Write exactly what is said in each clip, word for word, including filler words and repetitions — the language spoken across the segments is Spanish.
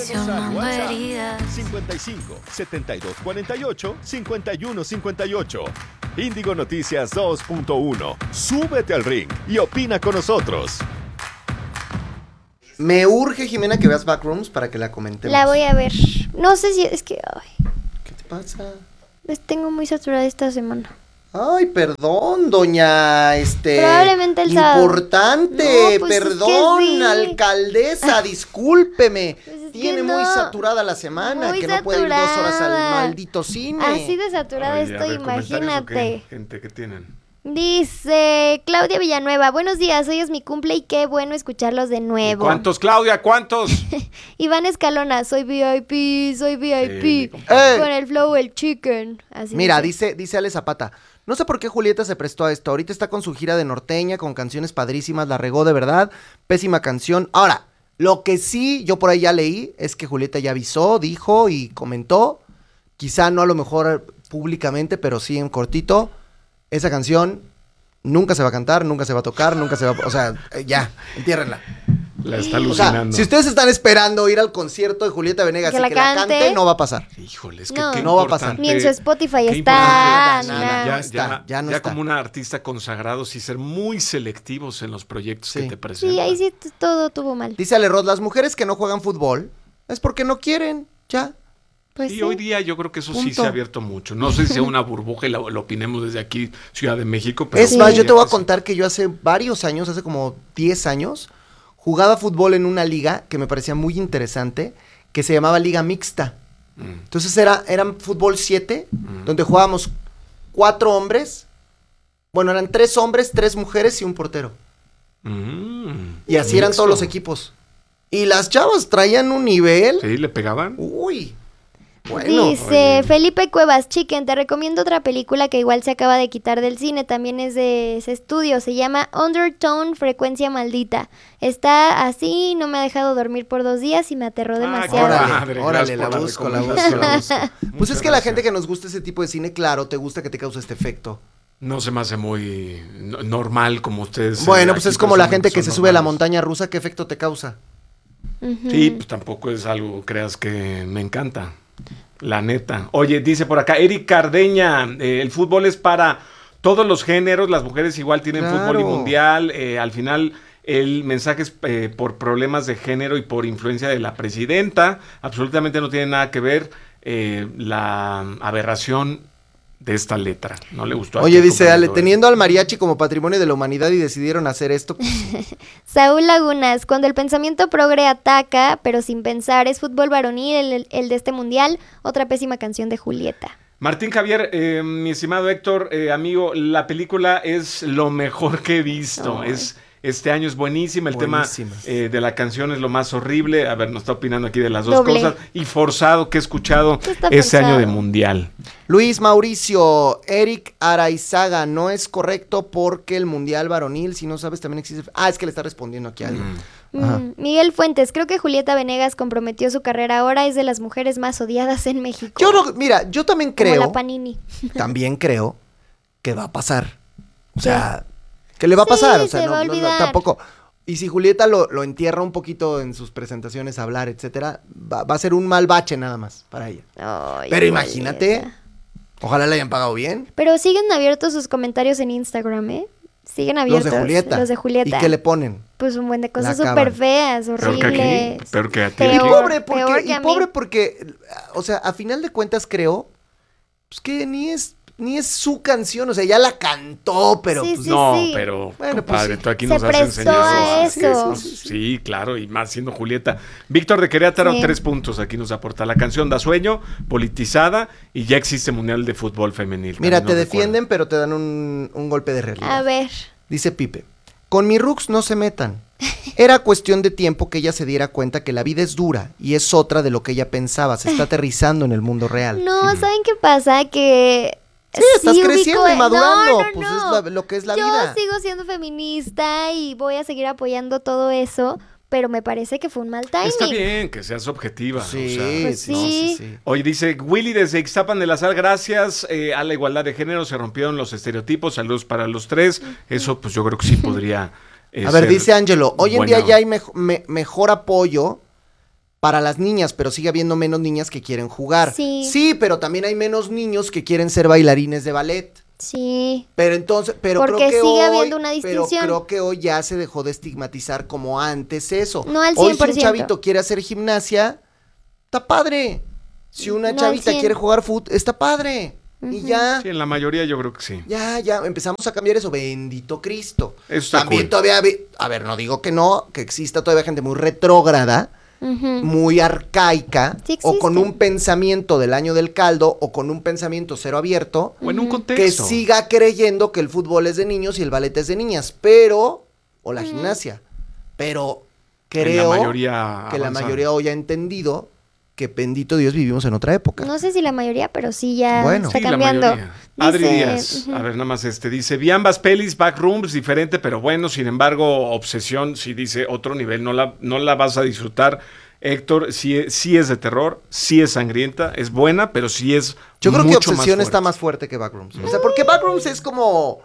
WhatsApp cincuenta y cinco, setenta y dos cuarenta y ocho, cincuenta y uno cincuenta y ocho. Índigo Noticias dos punto uno. Súbete al ring y opina con nosotros. Me urge, Jimena, que veas Backrooms para que la comentemos. La voy a ver. No sé si es que... Ay, ¿Qué te pasa? les tengo muy saturada esta semana. Ay, perdón, doña, este... Probablemente el sábado. Importante, No, pues es que perdón, sí. alcaldesa, discúlpeme. Pues es que Tiene muy no. saturada la semana, Muy que no puede ir dos horas al saturada. maldito cine. Así de saturada Oye, a estoy, ver, ¿comentarios o imagínate. qué? Gente, ¿qué tienen? Dice Claudia Villanueva, buenos días, hoy es mi cumple y qué bueno escucharlos de nuevo. ¿Cuántos, Claudia? ¿Cuántos? Iván Escalona, soy V I P, soy V I P. Sí, mi compadre. ¡Ey! Con el flow el chicken. Así Mira, dice, dice Ale Zapata, no sé por qué Julieta se prestó a esto, ahorita está con su gira de norteña, con canciones padrísimas, la regó de verdad, pésima canción. Ahora, lo que sí, yo por ahí ya leí, es que Julieta ya avisó, dijo y comentó, quizá no a lo mejor públicamente, pero sí en cortito, esa canción nunca se va a cantar, nunca se va a tocar, nunca se va a... O sea, eh, ya, entiérrenla. La está O sea, alucinando. si ustedes están esperando ir al concierto de Julieta Venegas Que y la que la cante. cante, no va a pasar. Híjole, es que No. qué No va a pasar. importante- Ni en su Spotify qué está. importante. nada. Nada, Ya, no está, ya, ya no ya está. como un artista consagrado, sí ser muy selectivos en los proyectos Sí. que te presentan. Sí, ahí sí t- todo tuvo mal. Dice Ale Roth, las mujeres que no juegan fútbol es porque no quieren, ya. Pues y sí. hoy día yo creo que eso sí Punto. se ha abierto mucho. No sé si sea una burbuja y lo, lo opinemos desde aquí, Ciudad de México. Pero Es Sí. más, yo te voy a Sí. contar que yo hace varios años, hace como diez años, jugaba fútbol en una liga que me parecía muy interesante, que se llamaba Liga Mixta. Mm. Entonces era, eran fútbol siete, Mm. donde jugábamos cuatro hombres, bueno, eran tres hombres, tres mujeres y un portero. Mm. Y así eran Mixto. todos los equipos. Y las chavas traían un nivel. Sí, le pegaban. Uy. Bueno. Dice oye. Felipe Cuevas, Chicken, te recomiendo otra película que igual se acaba de quitar del cine, también es de ese estudio, se llama Undertone, Frecuencia Maldita. Está así, no me ha dejado dormir por dos días y me aterró Ah, demasiado. Órale, Madre, órale, gracias la por la busco, la recomendación. busco, la busco. Pues Muchas es que la gracias. gente que nos gusta ese tipo de cine, claro, te gusta que te cause este efecto. No se me hace muy no- normal como ustedes. Bueno, eh, pues aquí es como la presumen gente que son se sube a la normales. montaña rusa, ¿qué efecto te causa? Ujú. Sí, pues tampoco es algo, creas que me encanta. La neta. Oye, dice por acá, Eric Cardeña, eh, el fútbol es para todos los géneros, las mujeres igual tienen Claro. fútbol y mundial, eh, al final el mensaje es eh, por problemas de género y por influencia de la presidenta, absolutamente no tiene nada que ver eh, la aberración de esta letra, no le gustó. a Oye, quien dice Ale, comentó teniendo al mariachi como patrimonio de la humanidad y decidieron hacer esto, pues, Saúl Lagunas, cuando el pensamiento progre ataca, pero sin pensar, es fútbol varonil el, el- el de este mundial, otra pésima canción de Julieta. Martín Javier, eh, mi estimado Héctor, eh, amigo, la película es lo mejor que he visto. Ay. Es Este año es buenísima, el Buenísima. tema eh, de la canción es lo más horrible. A ver, nos está opinando aquí de las dos Doble. cosas. Y forzado que he escuchado Está este año forzado. de mundial. Luis Mauricio, Eric Araizaga, no es correcto porque el mundial varonil, si no sabes, también existe. Ah, es que le está respondiendo aquí a alguien. Mm. Ajá. Mm, Miguel Fuentes, creo que Julieta Venegas comprometió su carrera ahora, es de las mujeres más odiadas en México. Yo no, mira, yo también Como creo, la Panini. también creo que va a pasar. O sea, que le va a pasar. Sí, O sea, se no, va a no, no, olvidar. tampoco. Y si Julieta lo, lo entierra un poquito en sus presentaciones, a hablar, etcétera, va, va a ser un mal bache nada más para ella. Ay, Pero Julieta. imagínate, ojalá le hayan pagado bien. Pero siguen abiertos sus comentarios en Instagram, ¿eh? Siguen Los abiertos. de Julieta. Los de Julieta. ¿Y qué le ponen? Pues un buen de cosas La acaban. súper feas, Peor que horribles. aquí. Peor que aquí. Peor. Y pobre porque, peor que y a mí. pobre porque, o sea, a final de cuentas creo, pues que ni es, ni es su canción, o sea, ya la cantó, pero Sí, pues sí, No, sí. pero Bueno, compadre, pues sí. tú aquí Se nos has prestó enseñado. a así eso. es, sí, sí, claro, y más siendo Julieta. Víctor de Querétaro, Sí. tres puntos, aquí nos aporta. La canción da sueño, politizada, y ya existe Mundial de Fútbol Femenil. mira, también te nos recuerda. defienden, pero te dan un, un golpe de realidad. A ver. Dice Pipe, con mi Rux no se metan. Era cuestión de tiempo que ella se diera cuenta que la vida es dura y es otra de lo que ella pensaba. Se está aterrizando en el mundo real. No, ¿saben qué pasa? Que... Sí, estás creciendo ubico- y madurando. No, no, Pues no. es la- lo que es la Yo vida. sigo siendo feminista y voy a seguir apoyando todo eso, pero me parece que fue un mal timing. Está bien que seas objetiva. Sí, o sea, Pues sí, sí. sí, sí. Hoy dice Willy desde Ixtapan de la Sal, gracias eh, a la igualdad de género se rompieron los estereotipos, saludos para los tres. Eso pues yo creo que sí podría eh, A ver, ser dice Ángelo, hoy en buena- día ya hay mejo- me- mejor apoyo para las niñas, pero sigue habiendo menos niñas que quieren jugar. Sí. Sí, pero también hay menos niños que quieren ser bailarines de ballet. Sí. Pero entonces, pero Porque creo que sigue hoy, habiendo una distinción. Pero creo que hoy ya se dejó de estigmatizar como antes eso. No al Hoy cien por si un ciento. chavito quiere hacer gimnasia, está padre. Si una No al chavita cien. quiere jugar fútbol, está padre. Y ya, Sí, en la mayoría yo creo que sí. ya, ya, empezamos a cambiar eso. Bendito Cristo. Eso está También cool. todavía, ve- a ver, no digo que no, que exista todavía gente muy retrógrada, Ujú. muy arcaica, Sí o con existe. un pensamiento del año del caldo, o con un pensamiento cero abierto, O en un que contexto. siga creyendo que el fútbol es de niños y el ballet es de niñas, pero, o la gimnasia, pero creo En la mayoría que la avanzada. mayoría hoy ha entendido que bendito Dios vivimos en otra época. No sé si la mayoría, pero sí ya Bueno. está Sí, la cambiando. mayoría. Adri Dice, Díaz, ujú. a ver, nada más este, dice, vi ambas pelis, Backrooms, diferente, pero bueno, sin embargo, Obsesión, sí dice, otro nivel, no la, no la vas a disfrutar. Héctor, sí, sí es de terror, sí es sangrienta, es buena, pero sí es Yo creo que mucho más Obsesión está fuerte. más fuerte que Backrooms. O sea, porque Backrooms es como...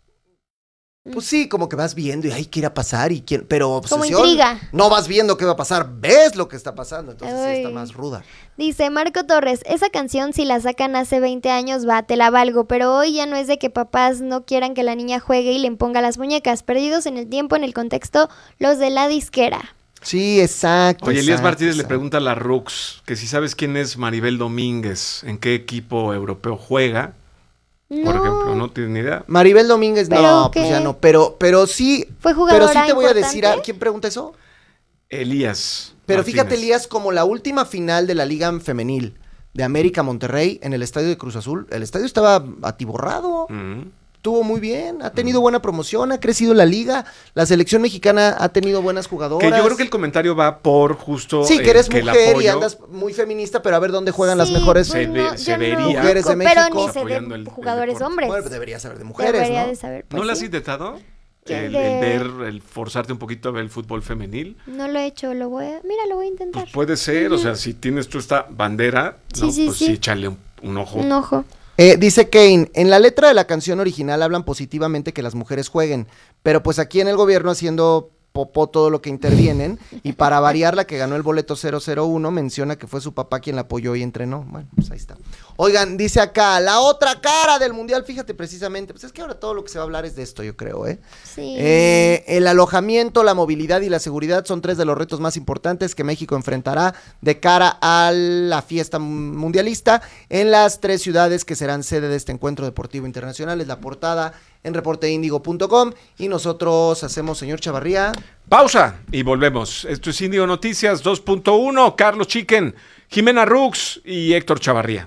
Pues sí, como que vas viendo y ay, ¿qué irá a pasar? Y quién... Pero Obsesión... intriga. No vas viendo qué va a pasar, ves lo que está pasando. Entonces sí está Ay. más ruda. Dice Marco Torres, esa canción si la sacan hace veinte años va, te la valgo, pero hoy ya no es de que papás no quieran que la niña juegue y le imponga las muñecas, perdidos en el tiempo, en el contexto, los de la disquera. Sí, exacto. Oye, Elías exacto, Martínez le exacto. pregunta a la Rux que si sabes quién es Maribel Domínguez, en qué equipo europeo juega, No, por ejemplo, ¿no tienes ni idea? Maribel Domínguez, ¿Pero no, qué? pues ya no. Pero, pero sí... ¿Fue Pero jugadora sí te voy a importante? decir... a- ¿Quién pregunta eso? Elías. Pero Martínez. fíjate, Elías, como la última final de la Liga Femenil de América Monterrey en el estadio de Cruz Azul, el estadio estaba atiborrado. Mm. Estuvo muy bien, ha tenido buena promoción, ha crecido la liga, la selección mexicana ha tenido buenas jugadoras. Que yo creo que el comentario va por justo Sí, eh, que eres el mujer y apoyo- andas muy feminista, pero a ver dónde juegan las Sí, mejores. pues Se ve- no, se yo no vería. Mujeres de conozco, pero México. ni sé apoyando el- de el jugadores deporte. hombres. Bueno, pues deberías saber de mujeres, Debería ¿no? de saber, ¿No pues lo has sí. intentado? ¿Qué? El, De- el ver, el forzarte un poquito a ver el fútbol femenil. No lo he hecho, lo voy a... Mira, lo voy a intentar. Pues puede ser, o sea, si tienes tú esta bandera, Sí, ¿no? sí, pues sí. sí, échale un, un ojo. Un ojo. Eh, dice Kane, en la letra de la canción original hablan positivamente que las mujeres jueguen, pero pues aquí en el gobierno haciendo popó todo lo que intervienen, y para variar la que ganó el boleto cero cero uno menciona que fue su papá quien la apoyó y entrenó. Bueno, pues ahí está. Oigan, dice acá, la otra cara del mundial, fíjate precisamente, pues es que ahora todo lo que se va a hablar es de esto, yo creo, ¿eh? Sí. Eh, el alojamiento, la movilidad y la seguridad son tres de los retos más importantes que México enfrentará de cara a la fiesta mundialista en las tres ciudades que serán sede de este encuentro deportivo internacional. Es la portada en reporte índigo punto com y nosotros hacemos, señor Chavarría. Pausa y volvemos. Esto es Índigo Noticias dos punto uno, Carlos Chiquen, Jimena Rux y Héctor Chavarría.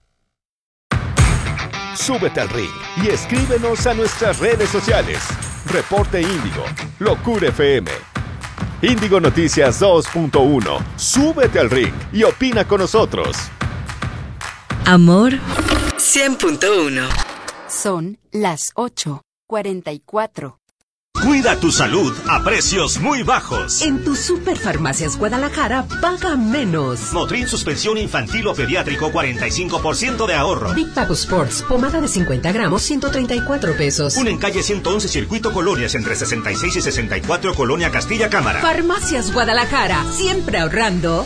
Súbete al ring y escríbenos a nuestras redes sociales. Reporte Índigo, Locura F M. Índigo Noticias dos punto uno. Súbete al ring y opina con nosotros. Amor cien punto uno. Son las ocho cuarenta y cuatro. Cuida tu salud a precios muy bajos. En tu Superfarmacias Guadalajara paga menos. Motrin suspensión infantil o pediátrico cuarenta y cinco por ciento de ahorro. Big Papo Sports, pomada de cincuenta gramos, ciento treinta y cuatro pesos. Un en calle ciento once Circuito Colonias entre sesenta y seis y sesenta y cuatro Colonia Castilla Cámara. Farmacias Guadalajara, siempre ahorrando.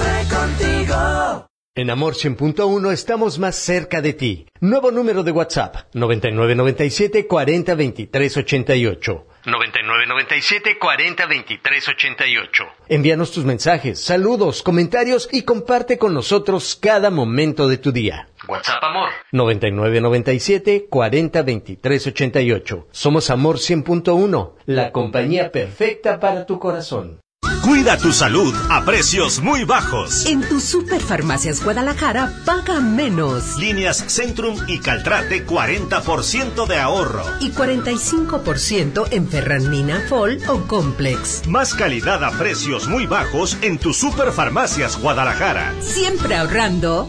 En Amor cien punto uno estamos más cerca de ti. Nuevo número de WhatsApp, noventa y nueve noventa y siete cuarenta veintitrés ochenta y ocho. noventa y nueve noventa y siete cuarenta veintitrés ochenta y ocho. Envíanos tus mensajes, saludos, comentarios y comparte con nosotros cada momento de tu día. WhatsApp Amor. noventa y nueve noventa y siete cuarenta veintitrés ochenta y ocho. Somos Amor cien punto uno, la compañía perfecta para tu corazón. Cuida tu salud a precios muy bajos. En tu Superfarmacias Guadalajara paga menos. Líneas Centrum y Caltrate cuarenta por ciento de ahorro. Y cuarenta y cinco por ciento en Ferranina, Fol o Complex. Más calidad a precios muy bajos en tu Superfarmacias Guadalajara. Siempre ahorrando.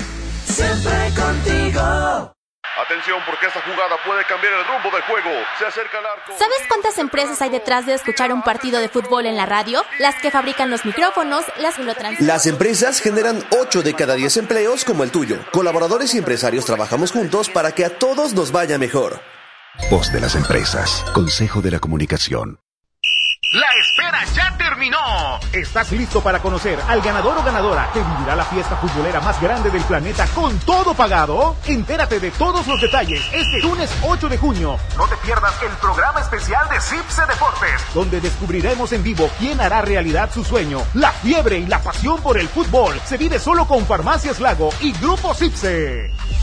Atención, porque esta jugada puede cambiar el rumbo del juego. Se acerca al arco. ¿Sabes cuántas empresas hay detrás de escuchar un partido de fútbol en la radio? Las que fabrican los micrófonos, las que lo transmiten. Las empresas generan ocho de cada diez empleos como el tuyo. Colaboradores y empresarios trabajamos juntos para que a todos nos vaya mejor. Voz de las empresas. Consejo de la Comunicación. La espera ya terminó. ¿Estás listo para conocer al ganador o ganadora que vivirá la fiesta futbolera más grande del planeta con todo pagado? Entérate de todos los detalles este lunes ocho de junio. No te pierdas el programa especial de Cipse Deportes, donde descubriremos en vivo quién hará realidad su sueño. La fiebre y la pasión por el fútbol se vive solo con Farmacias Lago y Grupo Cipse.